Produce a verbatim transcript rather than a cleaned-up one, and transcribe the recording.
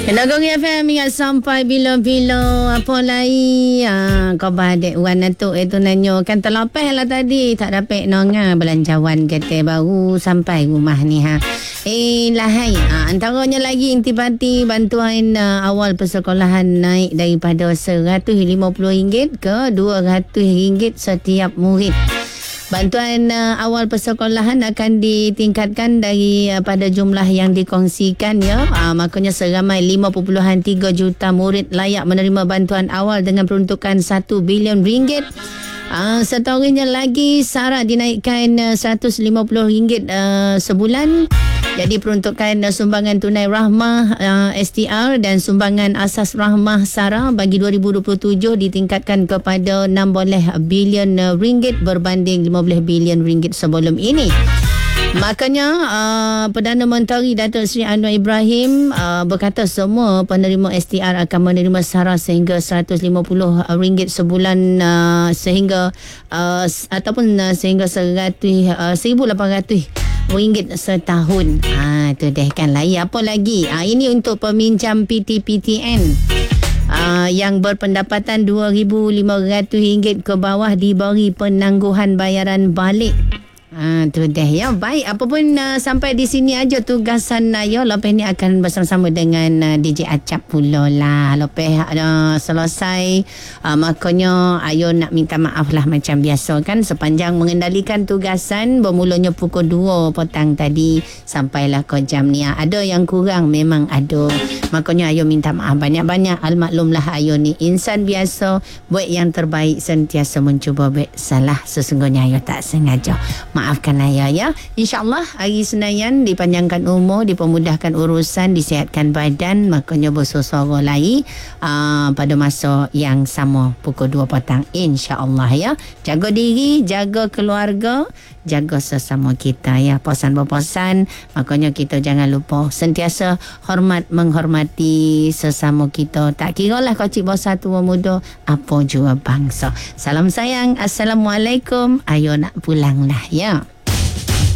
Nagong F M ingat sampai bila-bila apa lagi ah, kau badek wan tu itu nanyo kan terlepas lah tadi tak dapat nonga belanjawan kata baru sampai rumah ni ha. Eh lahai ha, antaranya lagi intipati bantuan uh, awal persekolahan naik daripada seratus lima puluh ringgit ke dua ratus ringgit setiap murid. Bantuan uh, awal persekolahan akan ditingkatkan dari uh, pada jumlah yang dikongsikan ya. Uh, makanya seramai lima perpuluhan tiga juta murid layak menerima bantuan awal dengan peruntukan satu bilion ringgit. Uh, seterusnya lagi syarat dinaikkan uh, seratus lima puluh ringgit uh, sebulan. Jadi peruntukan uh, sumbangan tunai rahmah uh, S T R dan sumbangan asas rahmah SARA bagi dua ribu dua puluh tujuh ditingkatkan kepada enam belas bilion uh, ringgit berbanding lima belas bilion ringgit sebelum ini. Makanya uh, Perdana Menteri Datuk Seri Anwar Ibrahim uh, berkata semua penerima S T R akan menerima SARA sehingga seratus lima puluh ringgit sebulan uh, sehingga uh, ataupun uh, sehingga seratus uh, seribu lapan ratus ringgit setahun. Ha tu deh kan lagi apa lagi? Ha, ini untuk peminjam P T P T N. Uh, yang berpendapatan dua ribu lima ratus ringgit ke bawah diberi penangguhan bayaran balik. Ha, tu deh ya. Baik, apa pun uh, sampai di sini aja tugasan uh, ya. Lepas ni akan bersama-sama dengan uh, D J Acap pula lah. Lepas uh, selesai uh, makanya ayo nak minta maaf lah macam biasa kan. Sepanjang mengendalikan tugasan bermulanya pukul dua petang tadi sampailah ke jam ni. Ada yang kurang memang ada. Makanya ayo minta maaf banyak-banyak. Almaklumlah ayo ni insan biasa, buat yang terbaik, sentiasa mencuba buat salah. Sesungguhnya ayo tak sengaja. Maafkan ayah ya. InsyaAllah hari Senayan dipanjangkan umur, dipermudahkan urusan, disihatkan badan. Makanya bersuara lagi uh, pada masa yang sama pukul dua petang. InsyaAllah ya. Jaga diri, jaga keluarga, jaga sesama kita ya. Pesan-pesan, makanya kita jangan lupa sentiasa hormat menghormati sesama kita. Tak kira lah kecil besar tua muda, apa jua bangsa. Salam sayang. Assalamualaikum. Ayo nak pulang lah ya.